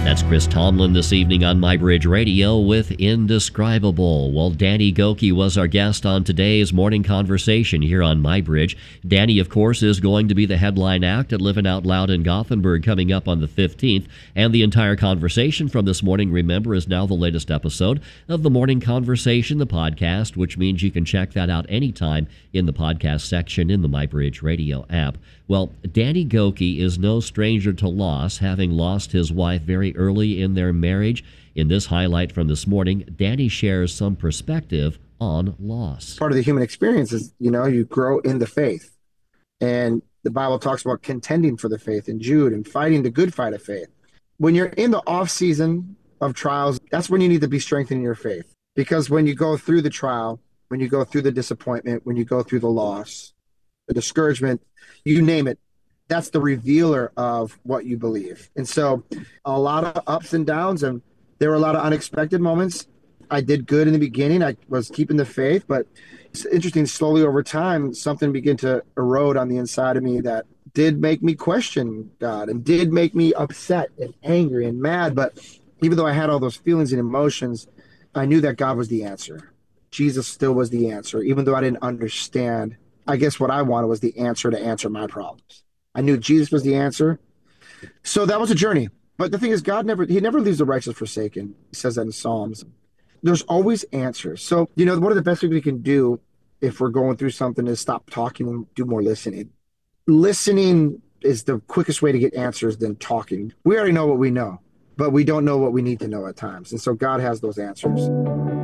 That's Chris Tomlin this evening on MyBridge Radio with Indescribable. Well, Danny Gokey was our guest on today's morning conversation here on MyBridge. Danny, of course, is going to be the headline act at Living Out Loud in Gothenburg coming up on the 15th. And the entire conversation from this morning, remember, is now the latest episode of the Morning Conversation, the podcast, which means you can check that out anytime in the podcast section in the MyBridge Radio app. Well, Danny Gokey is no stranger to loss, having lost his wife very early in their marriage. In this highlight from this morning, Danny shares some perspective on loss. Part of the human experience is, you grow in the faith. And the Bible talks about contending for the faith in Jude and fighting the good fight of faith. When you're in the off season of trials, that's when you need to be strengthening your faith. Because when you go through the trial, when you go through the disappointment, when you go through the loss, the discouragement, you name it, that's the revealer of what you believe. And so a lot of ups and downs, and there were a lot of unexpected moments. I did good in the beginning. I was keeping the faith, but it's interesting, slowly over time, something began to erode on the inside of me that did make me question God and did make me upset and angry and mad. But even though I had all those feelings and emotions, I knew that God was the answer. Jesus still was the answer, even though I didn't understand. I guess what I wanted was the answer to answer my problems. I knew Jesus was the answer. So that was a journey. But the thing is, God never leaves the righteous forsaken. He says that in Psalms. There's always answers. So, one of the best things we can do if we're going through something is stop talking and do more listening. Listening is the quickest way to get answers than talking. We already know what we know, but we don't know what we need to know at times. And so God has those answers.